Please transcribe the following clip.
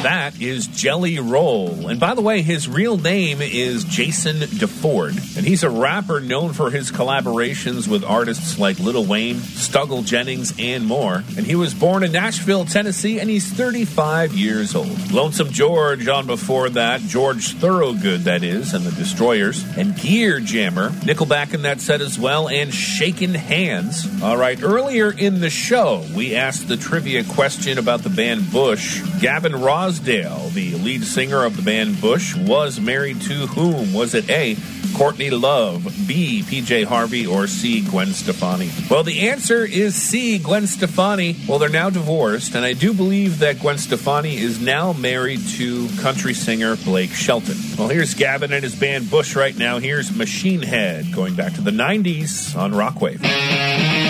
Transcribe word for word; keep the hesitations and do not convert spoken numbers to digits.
that is Jelly Roll. And by the way, his real name is Jason DeFord, and he's a rapper known for his collaborations with artists like Lil Wayne, Stuggle Jennings, and more. And he was born in Nashville, Tennessee, and he's thirty-five years old. Lonesome George on before that, George Thorogood, that is, and the Destroyers, and Gear Jammer, Nickelback in that set as well, and Shakin' Hands. All right, earlier in the show, we asked the trivia question about the band Bush. Gavin Rossdale, the lead singer of the band Bush, was married to whom? Was it A, Courtney Love, B, P J Harvey, or C, Gwen Stefani? Well, the answer is C, Gwen Stefani. Well, they're now divorced, and I do believe that Gwen Stefani is now married to country singer Blake Shelton. Well, here's Gavin and his band Bush right now. Here's Machine Head, going back to the nineties on Rockwave.